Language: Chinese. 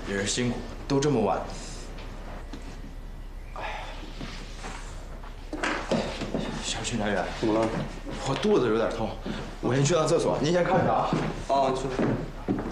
也是辛苦，都这么晚。哎呀，小区南园， 怎么了？ 我肚子有点痛，我先去趟厕所，您先看着啊。 啊，去。